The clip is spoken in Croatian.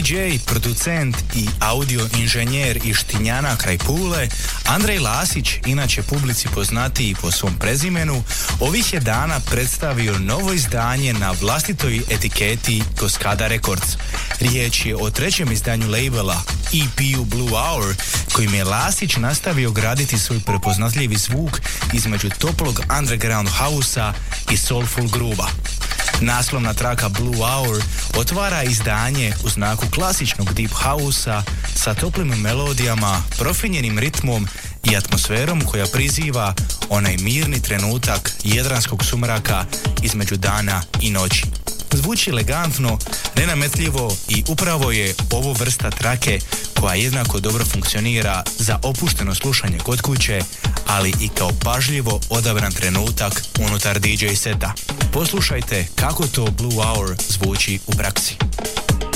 DJ, producent i audio inženjer iz Štinjana kraj Pule, Andrej Lasić, inače publici poznatiji po svom prezimenu, ovih je dana predstavio novo izdanje na vlastitoj etiketi Cascada Records. Riječ je o trećem izdanju labela EP-u Blue Hour, kojim je Lasić nastavio graditi svoj prepoznatljivi zvuk između toplog underground house-a i soulful groova. Naslovna traka Blue Hour otvara izdanje u znaku klasičnog deep house-a sa toplim melodijama, profinjenim ritmom i atmosferom koja priziva onaj mirni trenutak jedranskog sumraka između dana i noći. Zvuči elegantno, nenametljivo i upravo je ovo vrsta trake koja jednako dobro funkcionira za opušteno slušanje kod kuće, ali i kao pažljivo odabran trenutak unutar DJ seta. Poslušajte kako to Blue Hour zvuči u praksi.